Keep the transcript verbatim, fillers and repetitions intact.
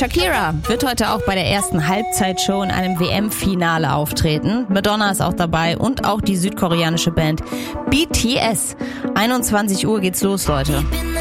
Shakira wird heute auch bei der ersten Halbzeitshow in einem W M-Finale auftreten. Madonna ist auch dabei und auch die südkoreanische Band B T S. einundzwanzig Uhr geht's los, Leute.